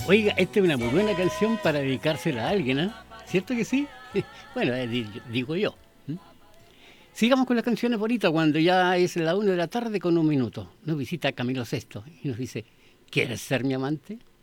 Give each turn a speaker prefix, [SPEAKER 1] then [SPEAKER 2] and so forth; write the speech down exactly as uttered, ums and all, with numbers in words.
[SPEAKER 1] Oiga, esta es una muy buena canción para dedicársela a alguien, ¿eh? ¿Cierto que sí? Bueno, eh, di- digo yo. ¿m? Sigamos con las canciones bonitas cuando ya es la una de la tarde con un minuto. Nos visita Camilo Sesto y nos dice, ¿quieres ser mi amante?